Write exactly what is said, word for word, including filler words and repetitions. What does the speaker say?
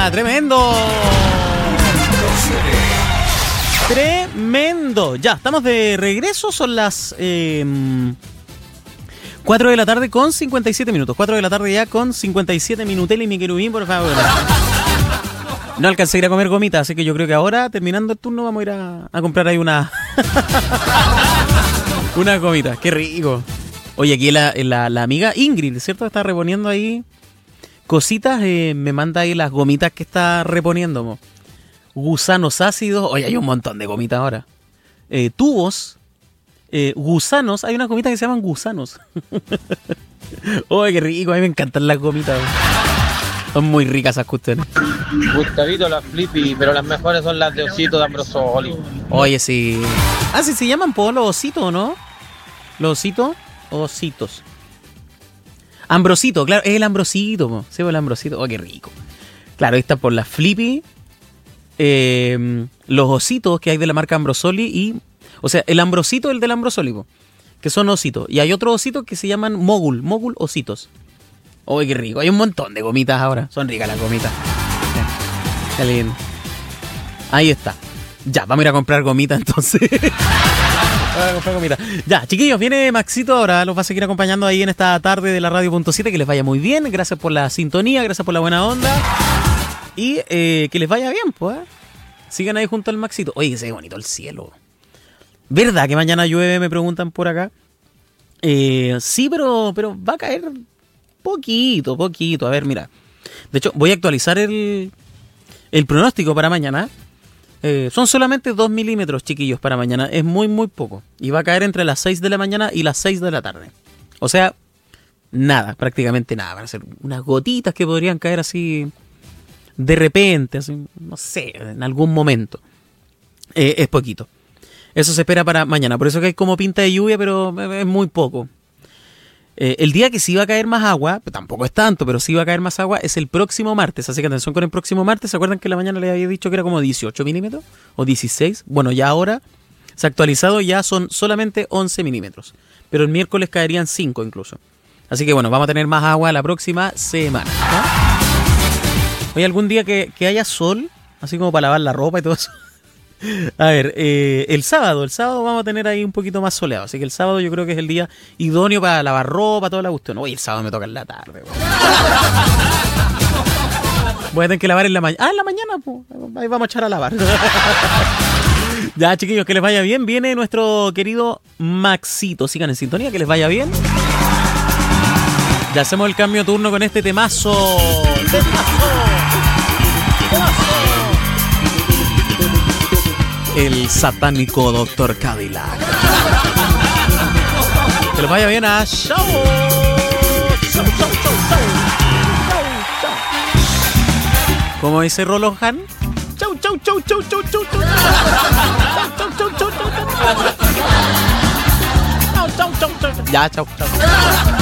mañana. Tremendo. Tremendo. Ya, estamos de regreso. Son las eh, cuatro de la tarde con cincuenta y siete minutos. cuatro de la tarde ya con cincuenta y siete minutel y mi querubín, por favor. No alcancé a ir a comer gomitas, así que yo creo que ahora, terminando el turno, vamos a ir a, a comprar ahí una... una gomita. Qué rico. Oye, aquí la, la, la amiga Ingrid, ¿cierto? Está reponiendo ahí cositas. Eh, me manda ahí las gomitas que está reponiendo. Mo. Gusanos ácidos. Oye, hay un montón de gomitas ahora. Eh, tubos. Eh, gusanos. Hay unas gomitas que se llaman gusanos. Oye, qué rico. A mí me encantan las gomitas. Son muy ricas esas cuestiones. Gustavito, las flippy, pero las mejores son las de osito de Ambrosoli. Oye, sí. Ah, sí, se llaman por los ositos, ¿no? Los ositos. Ositos. Ambrosito, claro, es el ambrosito. Po. Sí, el ambrosito. Oh, qué rico. Claro, ahí está por las flippy. Eh, los ositos que hay de la marca Ambrosoli y... O sea, el ambrosito, el del Ambrosoli, po, que son ositos. Y hay otros ositos que se llaman mogul. Mogul ositos. Uy, qué rico. Hay un montón de gomitas ahora. Son ricas las gomitas. Qué lindo. Ahí está. Ya, vamos a ir a comprar gomitas entonces. Vamos a comprar gomitas. Ya, chiquillos, viene Maxito ahora. Los va a seguir acompañando ahí en esta tarde de la Radio punto siete. Que les vaya muy bien. Gracias por la sintonía. Gracias por la buena onda. Y eh, que les vaya bien, pues. ¿eh? Sigan ahí junto al Maxito. Oye, que se ve bonito el cielo. ¿Verdad que mañana llueve? Me preguntan por acá. Eh, sí, pero, pero va a caer... Poquito, poquito. A ver, mira. De hecho, voy a actualizar el, el pronóstico para mañana. Eh, son solamente dos milímetros, chiquillos, para mañana. Es muy, muy poco. Y va a caer entre las seis de la mañana y las seis de la tarde. O sea, nada, prácticamente nada. Van a ser unas gotitas que podrían caer así de repente, así, no sé, en algún momento. Eh, es poquito. Eso se espera para mañana. Por eso que hay como pinta de lluvia, pero es muy poco. Eh, el día que sí va a caer más agua, tampoco es tanto, pero sí va a caer más agua, es el próximo martes. Así que atención con el próximo martes. ¿Se acuerdan que en la mañana les había dicho que era como dieciocho milímetros? ¿O dieciséis? Bueno, ya ahora se ha actualizado, ya son solamente once milímetros. Pero el miércoles caerían cinco incluso. Así que bueno, vamos a tener más agua la próxima semana, ¿no? Hoy algún día que, que haya sol, así como para lavar la ropa y todo eso. A ver, eh, el sábado, el sábado vamos a tener ahí un poquito más soleado, así que el sábado yo creo que es el día idóneo para lavar ropa, toda la cuestión. Oye, el sábado me toca en la tarde. Bro. Voy a tener que lavar en la mañana. Ah, en la mañana, pues. Ahí vamos a echar a lavar. Ya, chiquillos, que les vaya bien. Viene nuestro querido Maxito. Sigan en sintonía, que les vaya bien. Ya hacemos el cambio de turno con este temazo. Temazo. Temazo. El satánico doctor Cadillac. Que les vaya bien a show. Show, show, show, show. Show, show. ¿Cómo dice Rolohan? Chau, chau, chau, chau, chau, chau, chau. Chau, chau, chau, chau, chau. Chau, chau, chau. Ya, chau, chau.